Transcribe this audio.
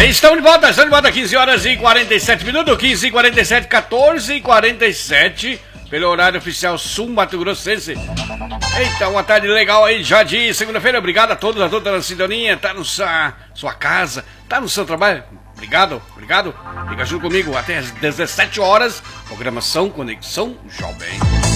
Estamos de volta, 15 horas e 47 minutos, 15 e 47, 14 e 47, pelo horário oficial Sul Mato Grossense. Eita, uma tarde legal aí, já de segunda-feira. Obrigado a todos na sintonia, tá na sua casa, tá no seu trabalho. Obrigado. Fica junto comigo até às 17 horas, programação Conexão Jovem.